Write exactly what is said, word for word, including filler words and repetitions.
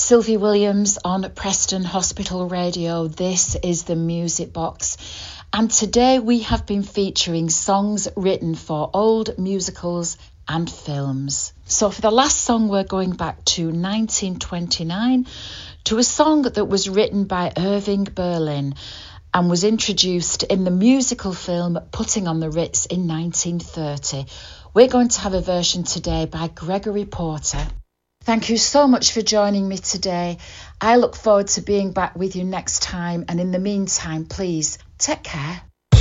Sylvie Williams on Preston Hospital Radio. This is the Music Box. And today we have been featuring songs written for old musicals and films. So for the last song, we're going back to nineteen twenty-nine to a song that was written by Irving Berlin and was introduced in the musical film Putting on the Ritz in nineteen thirty. We're going to have a version today by Gregory Porter. Thank you so much for joining me today. I look forward to being back with you next time. And in the meantime, please take care.